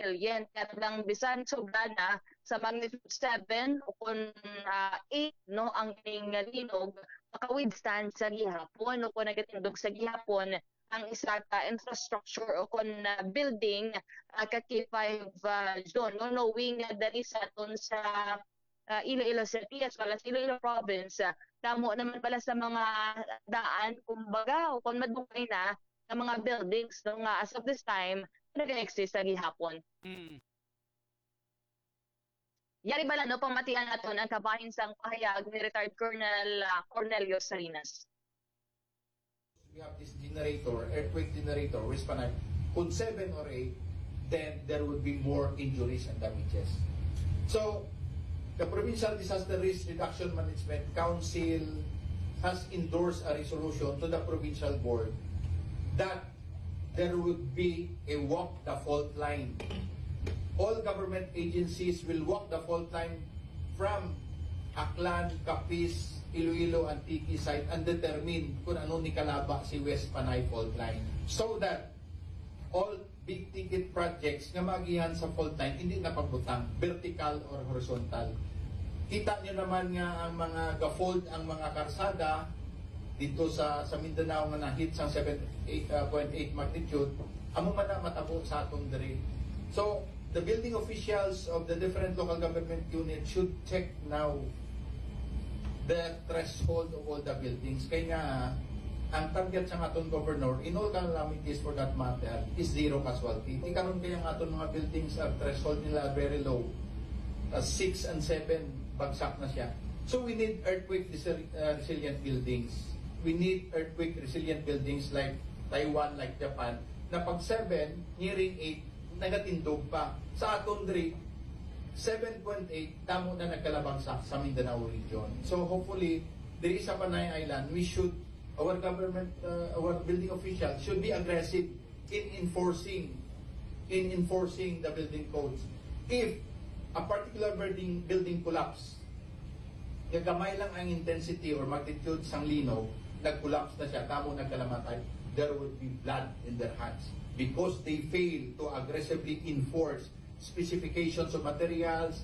resilient at lang bisan sobrana sa magnitude 7 o kung 8 no ang ining linog maka-withstand sa gihapon o kung nagatindog sa gihapon ang isa ka infrastructure o kung building ka K5 zone no knowing dali sa aton sa Iloilo City as well as Iloilo Province kamo naman pala sa mga daan kumbaga o kung madugay na ng mga buildings no nga as of this time nag-exist sa gihapon. Yari bala no pamatian naton ang kabahin sang pahayag ni retired Colonel Cornelio Salinas. We have this generator, earthquake generator, which panay, kung 7 or 8, then there would be more injuries and damages. So, the Provincial Disaster Risk Reduction Management Council has endorsed a resolution to the provincial board that there would be a walk the fault line. All government agencies will walk the fault line from Aklan, Capiz, Iloilo, Antique site and determine kung ano ni kalaba si West Panay fault line. So that all big ticket projects nga magihan sa fault line hindi napabutang vertical or horizontal. Kita nyo naman nga ang mga gafold ang mga karsada dito sa Mindanao nga na-hit sa 7.8 magnitude, amo man na matabo sa atong diri. So, the building officials of the different local government units should check now the threshold of all the buildings. Kaya nga, ang target sa atong governor, in all calamities for that matter, is zero casualty. Ikaroon kaya ang atong mga buildings, ang threshold nila very low. 6 and 7, bagsak na siya. So we need earthquake resilient buildings. We need earthquake resilient buildings like Taiwan, like Japan, na pag 7, nearing 8, nagatindog pa. Sa aton diri, 7.8, tamo na nagkalabangsa sa Mindanao region. So hopefully, diri sa Panay Island, our government, our building officials should be aggressive in enforcing the building codes. If a particular building collapse, gagamay lang ang intensity or magnitude sang linog, nag-collapse na siya, tamo nagkalamatay, there would be blood in their hands because they fail to aggressively enforce specifications of materials,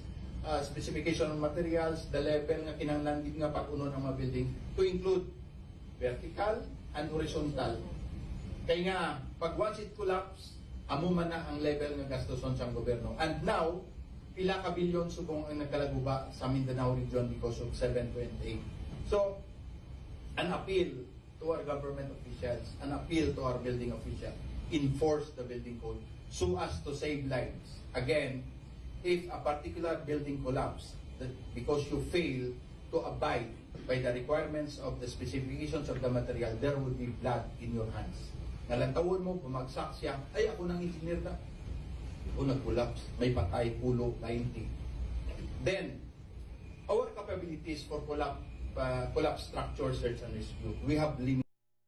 the level nga kinahanglan nga pag-uno ng mga building to include vertical and horizontal. Kaya nga, pag once it collapse, amo man na ang level ng gastuson sa gobyerno. And now, pila ka bilyon subong ang nagkalaguba sa Mindanao region because of 7.8. So, an appeal to our government officials, an appeal to our building officials, enforce the building code so as to save lives. Again, if a particular building collapse because you fail to abide by the requirements of the specifications of the material, there will be blood in your hands. Nalantawon mo, bumagsak siya, ay ako nang engineer na. O nag-collapse, may patay, pulo, 90. Then, our capabilities for collapse structure search and rescue, we have limited.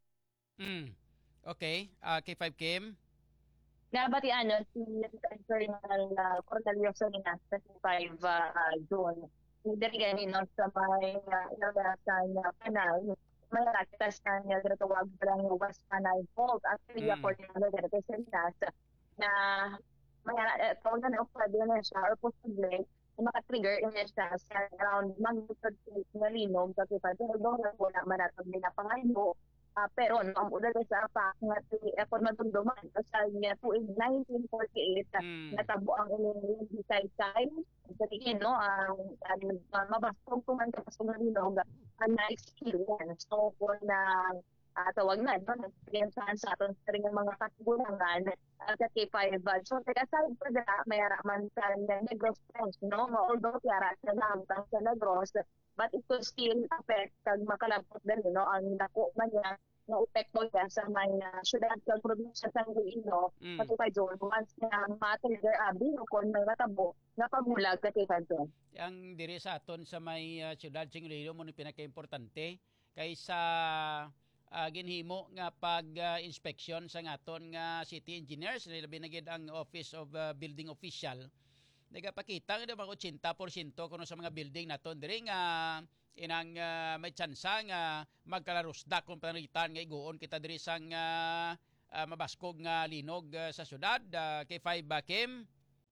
Okay, K5 Kim. Nabatian si Colonel Cornelio Salinas 25 June. Dari ganin sa may ilabasan na Panay, may rakitas na niya tawag lang yung West Panay Fault. Actually, according to the Salinas, na may tawag na pwede na siya or posible maka-trigger niya siya sa around magnitude 8 na linog sa K5. Pero doon na po na manatag nila pangayo. Pero ang una sa apak nga effort matungduman sa niya tuig 1948 natabo ang inyong side sa tingin no ang mabastong tuman ka sa linog ang na-experience so kung na tawag na nag-experience sa aton sa ring mga katugulangan sa K5 so aside for that may araman sa Negros Trench no although kaya sa lamang sa Negros but it could still affect kag makalabot din no ang dako man niya na epekto niya sa mga syudad kag probinsya sa Iloilo patupay zone once na ma-trigger abi o kung may matabo na pamulag ka zone. Ang diri sa aton sa may syudad sa Iloilo mo ni pinaka-importante kaysa ginhimo nga pag-inspection sa aton nga city engineers labi na gid ang Office of Building Official nagapakita nga mga 80% kuno sa mga building naton diri nga inang may tsansa nga magkalarusda kung panalitan nga iguon kita diri sang mabaskog nga linog sa syudad K5 Kim.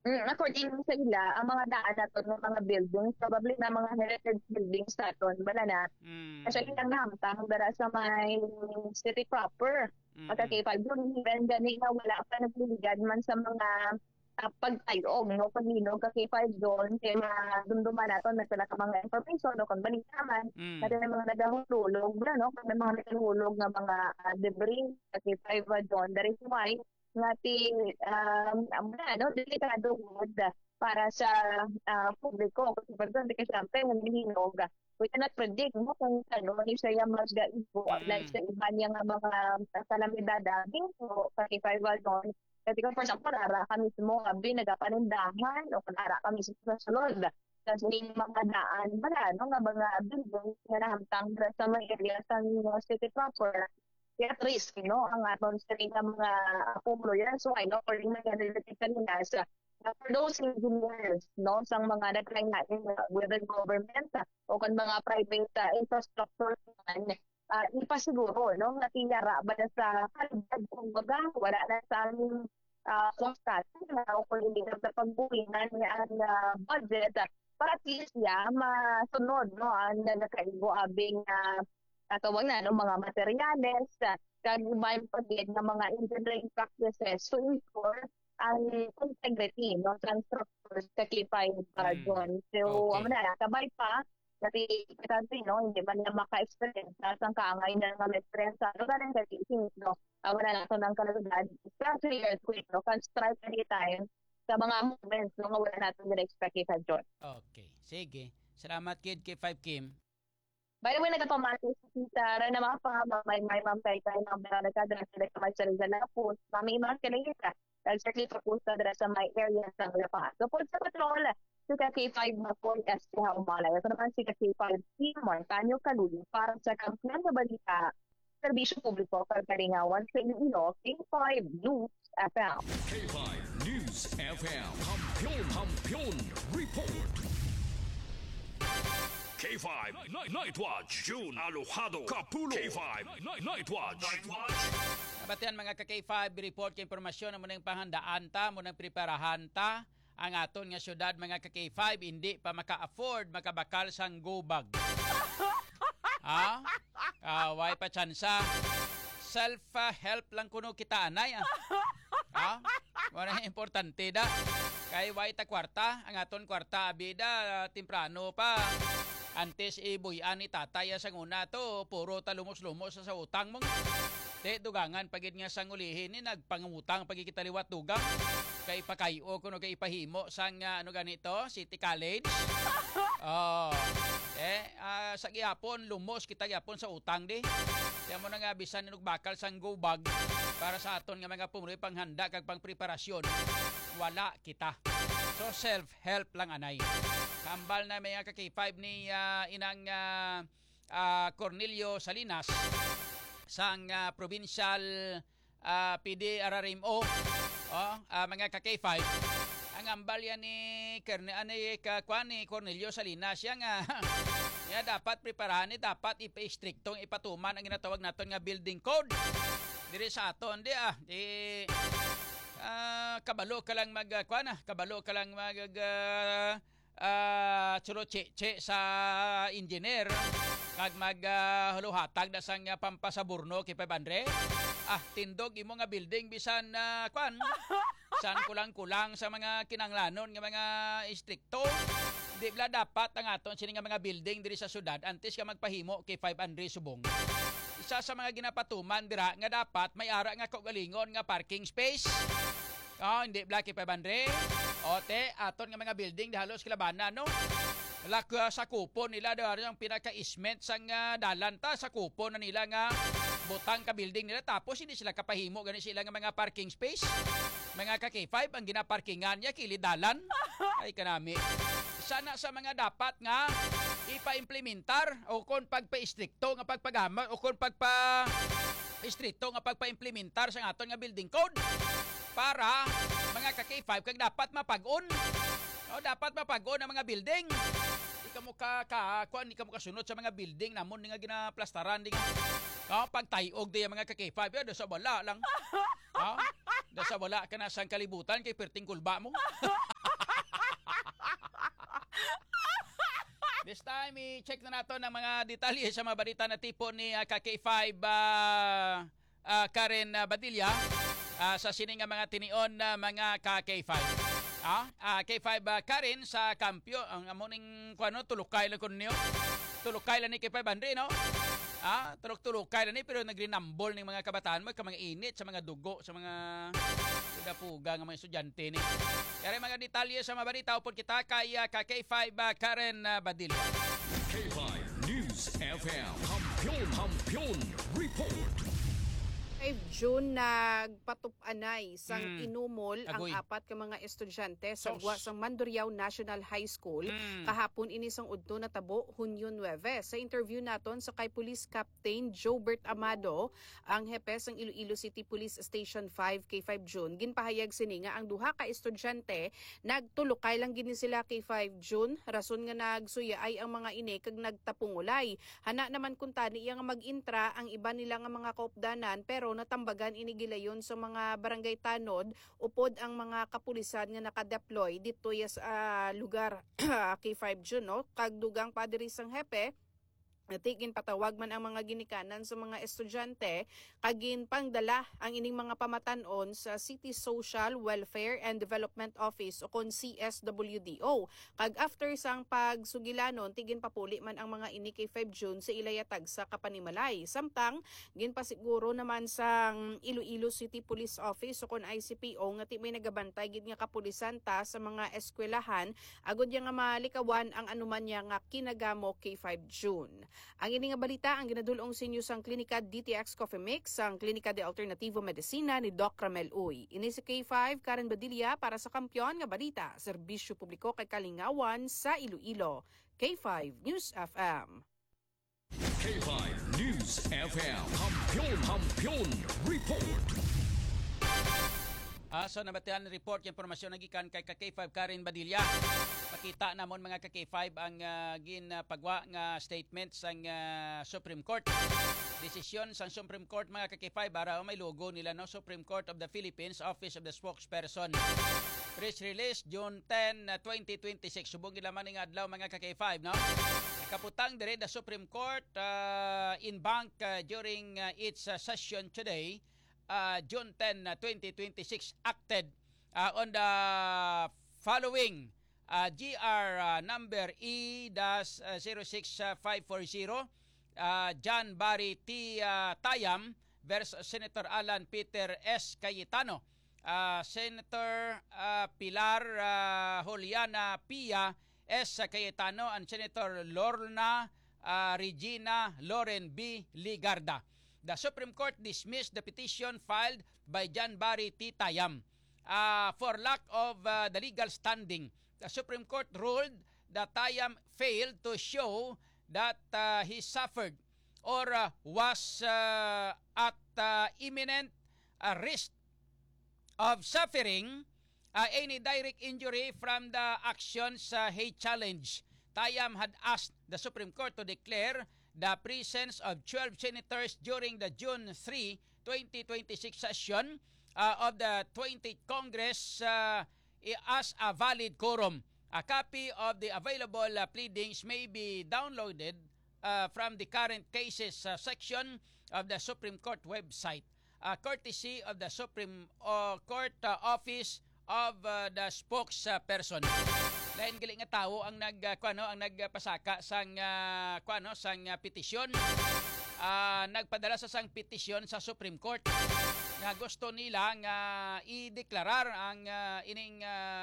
According sa ila, ang mga daan na to, ng mga buildings, probably na mga heritage buildings na to, wala na. Mm. Kasi ilang nahamtang dara sa may city proper. Pagkakipag doon, even gani na wala pa nagliligad man sa mga pagtayog, no? Paglinog, kakipag doon, kaya dumduman na to, nagtala ka mga information, no? Kung balita man, natin may mga nagahulog, no? Kung may mga nagahulog na mga debris, kakipag doon, that is why, ngati ano delikado gud para sa publiko kasi pag doon kasi syempre nangihinog we cannot predict mo kung ano ni siya mag-ibo like sa iba niya nga mga kalamidad so kasi five doon kasi kung for example ara kami mismo abi nagapanindahan o kung ara kami sa sulod kasi mga daan bala no nga mga building nga nahamtang sa mga area sa city proper at risk, no, ang aton sa mga employers. So, I know, for yung mga related kanina sa for those engineers, no, sa mga nag-try natin whether government o kung mga private infrastructure naman, ipasiguro, no, natiyara ba na sa kalidad kung baga, wala na sa aming constat o kung hindi na pagbuhingan ang budget para at least masunod, no, ang nakaibo abing tawag na no, mga materyales, kagubay pagid ng mga engineering practices to ensure ang integrity no constructors kakipay doon. So, Okay. kabay pa kasi kasi no hindi man na maka-experience sa kaangay na mga experience sa lugar ng things no. Wala na to ng kalalagad. Especially earthquake no, can strike anytime sa mga movements no, nga wala natin na-expect sa John. Okay. Sige. Salamat kid kay 5 Kim. By the way, nagpamati sa Tara na mga pangamamay, may mampay tayo ng mga nagkadala sa kamay sa rin na po. Mami iman ka lang ita. Dahil certainly propusta dara sa may area sa Lapas. So, po sa patrol, si K5 na po SK Haumala. Ito naman si K5 Timor, Tanyo Kaluli, para sa kampiyan na balita, serbisyo publiko, Kalkaringawan, sa Iloilo, K5 News FM. K5 News FM. Kampiyon Report. K5 Night Watch. June Alojado Capulo. K5 Night Watch. Nabatian mga ka-K5 report kay impormasyon mo nang pahandaan ta, mo nang preparahan ta ang aton nga syudad mga ka-K5 hindi pa maka-afford makabakal sang go bag. Way pa tsansa. Self-help lang kuno kita anay. Wala importante da. Kay way ta kwarta, ang aton kwarta abida temprano pa. Antes ibuyan ni tatay sa una to, puro talumos-lumos sa utang mong. Dugangan pagid nga sang ulihin ni nagpangutang pagikita liwat dugang. Kay pakayo kuno kay ipahimo sang ano ganito, City College. Sa gihapon lumos kita gihapon sa utang di. Kaya mo na nga bisan ni bakal sang go bag para sa aton nga mga pumuloy panghanda kag pangpreparasyon. Wala kita. So self-help lang anay. Kambal na may ka-K5 ni inang Cornelio Salinas sang provincial PD RRMO mga ka-K5 ang ambal yan ni Cornelio Salinas siya nga dapat preparahan ni dapat ipa-striktong ipatuman ang ginatawag naton nga building code diri sa aton kabalo ka lang kabalo ka lang churo-che sa engineer kag huluhatag na sang pampasaburno kay 500 tindog imo nga building bisan san kulang-kulang sa mga kinanglanon nga mga istrikto di bla dapat ang aton sini nga mga building diri sa syudad antes ka magpahimo kay 500 subong isa sa mga ginapatuman dira nga dapat may ara nga kaugalingon nga parking space hindi bla kay 500 aton nga mga building di halos kilabanan no sa kupon nila daw yung pinaka-isment sang dalan ta sa kupon na nila nga butang ka building nila tapos hindi sila kapahimo gani sila nga mga parking space mga ka-K5 ang ginaparkingan niya kilidalan ay kanami sana sa mga dapat nga ipa-implementar o kung pagpa-istrikto nga pagpagamat o kung pagpa-istrikto nga pagpa-implementar sa aton nga building code para mga ka-K5 kag dapat mapag-on dapat mapag-on ang mga building di ka mo di ka mo kasunod sa mga building namon nga ginaplastaran di nga pagtayog di mga ka-K5 sa bala lang Nasa wala ka na sang kalibutan kay perting kulba mo. This time, i-check na nato ng mga detalye sa mga balita na tipo ni KK5 Karen Badilla sa sining nga mga tinion na mga KK5. K5 Karen sa kampyo, ang amuning kuano tulukay lang kun niyo. Tulukay lang ni K5 Andre, no? Tulok-tulukay lang ni pero nagrinambol ng mga kabataan mo, ka mga init sa mga dugo, sa mga puga nga mga estudyante ni. Kaya mga detalye sa mga balita upod kita kay K5 Karen Badilla. K5 News FM. Kampiyon Report. 5 June nagpatupanay sang inumol Agoy. ang apat ka mga estudyante sa Sos. buwa sang Mandurriao National High School kahapon ini sang udto na tabo Hunyo 9. Sa interview naton sa kay Police Captain Jobert Amado, ang hepe sang Iloilo City Police Station 5 kay 5 June, ginpahayag sini nga ang duha ka estudyante nagtulukay lang gini sila kay 5 June, rason nga nagsuya ay ang mga ini kag nagtapungulay. Hana naman kun tani iya nga mag-intra ang iba nila nga mga kaupdanan pero natambagan inigilayon sa mga barangay tanod upod ang mga kapulisan nga nakadeploy dito sa lugar kay 5 June, no? Kagdugang pa diri sang hepe natigin patawag man ang mga ginikanan sa mga estudyante kagin pangdala ang ining mga pamatanon sa City Social Welfare and Development Office o kon CSWDO. Kag after sang pagsugilanon tigin papuli man ang mga ini kay 5 June sa ilayatag sa Kapanimalay. Samtang ginpasiguro naman sang Iloilo City Police Office o kon ICPO nga ti may nagabantay gid nga kapulisan ta sa mga eskwelahan agud yang nga malikawan ang anuman niya nga kinagamo kay 5 June. Ang ini nga balita ang ginadulong sa inyo sang Klinika DTX Coffee Mix, sang Klinika de Alternativo Medicina ni Doc Ramel Uy. Ini si K5 Karen Badilla para sa Kampiyon nga Balita, serbisyo publiko kay Kalingawan sa Iloilo. K5 News FM. K5 News FM. Kampiyon Report. So nabatian report yung informasyon nagikan kay K5 Karen Badilla. Pakita namon mga K5 ang ginpagwa nga statement sang Supreme Court. Desisyon sang Supreme Court mga K5 para may logo nila no Supreme Court of the Philippines Office of the Spokesperson. Press release June 10, 2026. Subong gilaman ning adlaw mga K5 no. Kaputang dire the Supreme Court in bank during its session today. June 10, 2026 acted on the following GR number E-06540 John Barry T. Tayam versus Senator Alan Peter S. Cayetano, Senator Pilar Juliana Pia S. Cayetano and Senator Lorna Regina Loren B. Ligarda. The Supreme Court dismissed the petition filed by John Barry T. Tayam for lack of the legal standing. The Supreme Court ruled that Tayam failed to show that he suffered or was at imminent risk of suffering any direct injury from the actions he challenged. Tayam had asked the Supreme Court to declare the presence of 12 senators during the June 3, 2026 session of the 20th Congress as a valid quorum. A copy of the available pleadings may be downloaded from the current cases section of the Supreme Court website, courtesy of the Supreme Court Office of the Spokesperson. Lain gali nga tawo ang nagpasaka sang petisyon. Nagpadala sa sang petisyon sa Supreme Court nga gusto nila nga i-deklarar ang ining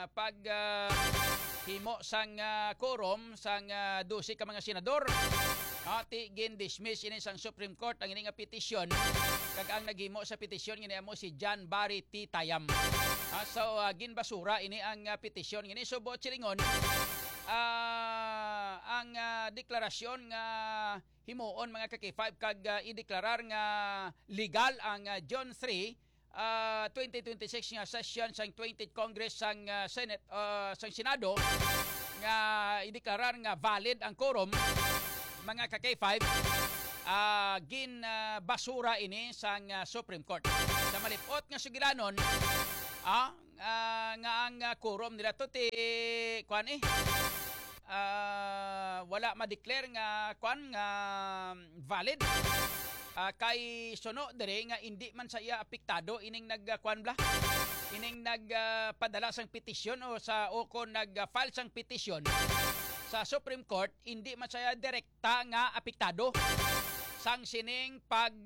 paghimo sang quorum sang 12 ka mga senador. Ati gin-dismiss ini sang Supreme Court ang ining petisyon kag ang naghimo sa petisyon ginamo si John Barry T. Tayam. So ginbasura ini ang petisyon ngini subot silingon ang deklarasyon nga himuon mga K5 kag i-deklarar nga legal ang June 3 2026 nga session sang 20th Congress sang Senate sang Senado nga i-deklarar nga valid ang quorum mga K5 basura ini sang Supreme Court. Sa malipot nga sugilanon, nga ang quorum nila to ti wala ma-declare nga nga valid. Kay suno dire nga hindi man sa iya apektado ining ining nagpadala sang petisyon o kon nag-file sang petisyon sa Supreme Court, hindi man sa iya direkta nga apektado sang sining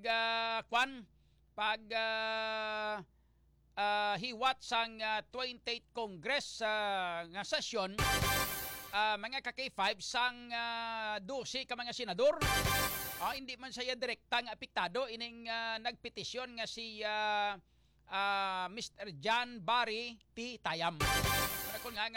hiwat sang 28th Congress nga sesyon, mga ka-K5 sang 12 ka mga senador. Hindi man siya direkta nga apektado ining nagpetisyon nga si Mr. John Barry T. Tayam. Kung nga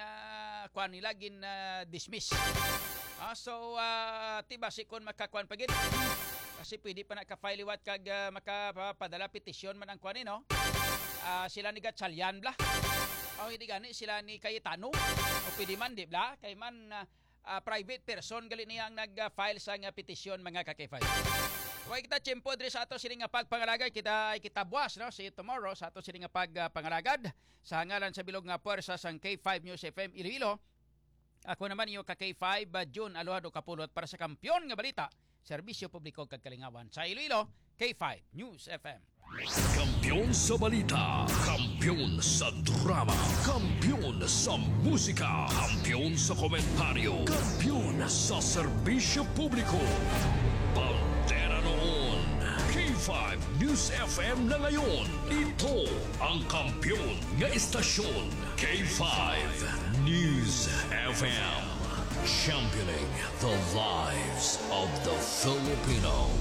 dismiss. So tiba si kon makakuan pagid. Kasi pwede pa naka-file liwat kag makapadala petisyon man ang kuan no. Sila ni Gatchalian bla. Hindi gani sila ni Cayetano. O pwede man di bla kay man private person gali niyang nag-file sa nga petisyon mga ka-K5. Huwag kita tiyempo diri sa ato sining nga pagpangalagad, kita buwas no, see you tomorrow sa ato sining nga pagpangalagad sa ngalan sa bilog nga puwersa sang K5 News FM Iloilo. Ako naman yung ka-K5 June Aluhado Kapulot para sa kampyon nga balita, serbisyo publiko kag kalingawan sa Iloilo, K5 News FM. Kampiyon sa balita, kampiyon sa drama, kampiyon sa musika, kampiyon sa komentaryo, kampiyon sa serbisyo publiko. Pantera noon, K5 News FM na ngayon. Ito ang kampiyon nga istasyon, K5 News FM. Championing the lives of the Filipino.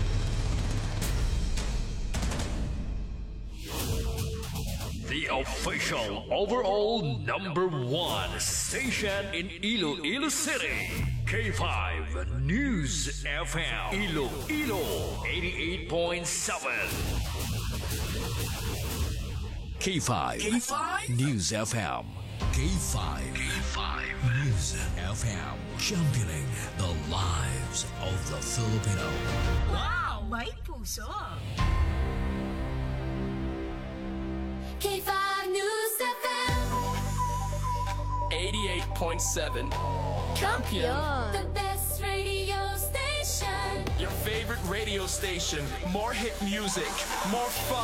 The official overall #1 station in Iloilo City. K5 News FM. Iloilo 88.7. K5 News FM. K5 News FM. Championing the lives of the Filipino. Wow, may puso! K5 News FM 88.7 Champion. The best radio station. Your favorite radio station. More hit music, more fun.